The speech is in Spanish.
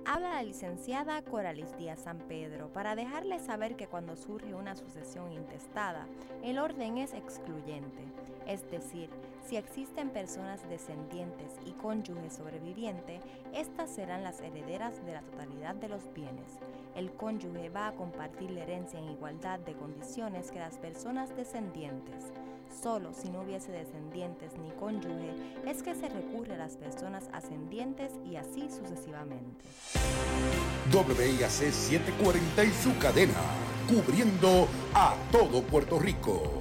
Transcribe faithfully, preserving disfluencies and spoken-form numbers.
habla la licenciada Coralis Díaz San Pedro para dejarles saber que cuando surge una sucesión intestada, el orden es excluyente, es decir, si existen personas descendientes y cónyuge sobreviviente, estas serán las herederas de la totalidad de los bienes. El cónyuge va a compartir la herencia en igualdad de condiciones que las personas descendientes. Solo si no hubiese descendientes ni cónyuge es que se recurre a las personas ascendientes y así sucesivamente. W I A C setecientos cuarenta y su cadena, cubriendo a todo Puerto Rico.